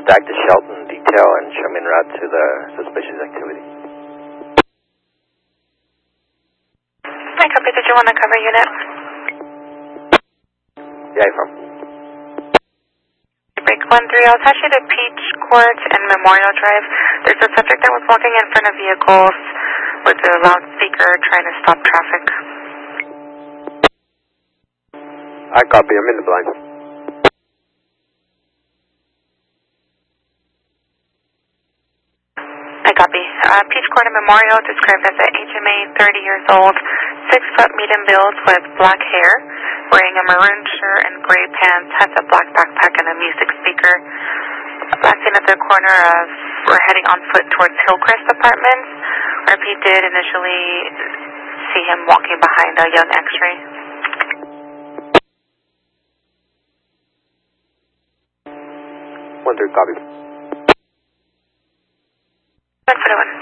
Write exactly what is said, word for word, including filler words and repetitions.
contact the Shelton detail and show me en route to the suspicious activity. I copy. Did you want to cover unit? Yeah, from. Break one three. I'll attach you to Peach Court and Memorial Drive. There's a subject that was walking in front of vehicles with a loudspeaker trying to stop traffic. I copy. I'm in the blind. I copy. Uh, Peach Court and Memorial, described as a H M A, thirty years old, six foot medium build with black hair, wearing a maroon shirt and gray pants, has a black backpack and a music speaker. Last seen at the corner of, we're heading on foot towards Hillcrest Apartments. R P did initially see him walking behind a young X-ray. One three, copy. One for the one.